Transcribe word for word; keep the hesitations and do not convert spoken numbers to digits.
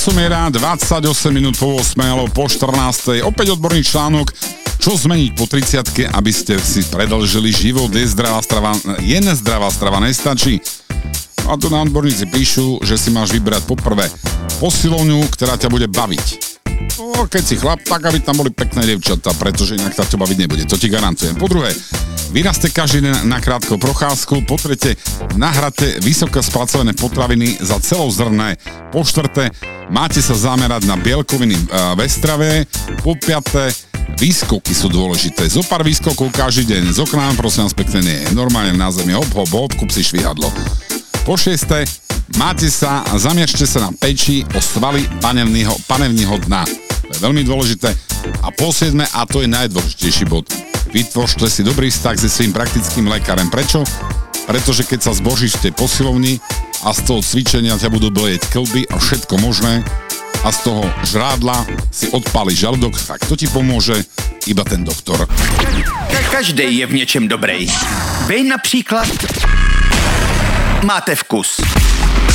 Časomiera dvadsaťosem minút po ôsmej alebo po štrnástej. Opäť odborný článok, čo zmeniť po tridsiatke, aby ste si predĺžili život. Je zdravá strava, jen zdravá strava nestačí. A tu na odborníci píšu, že si máš vybrať poprvé posilovňu, ktorá ťa bude baviť. No, keď si chlap, tak aby tam boli pekné dievčatá, pretože inak ťa to baviť nebude, to ti garantujem. Po druhé, vyrazte každý deň na krátku procházku. Po tretie, nahrate vysoko spracované potraviny za celozrnné. Po štvrté, máte sa zamerať na bielkoviny ve strave. Po piaté, výskoky sú dôležité. Zo pár výskokov každý deň. Z okna, prosím vás pekne, nie je normálne na zemi. Hop, hop, hop, kúp si švihadlo. Po šieste, máte sa a zamieržte sa na peči o svaly panevného, panevného dna. To je veľmi dôležité. A po siedme, a to je najdôležitejší bod, vytvořte si dobrý vztah so svojím praktickým lekárem. Prečo? Pretože keď sa zbožíš v tej posilovni a z toho cvičenia ťa budú bolieť kĺby a všetko možné a z toho žrádla si odpálí žalúdok, tak to ti pomôže iba ten doktor. Každý je v něčem dobrý. Vy například máte vkus.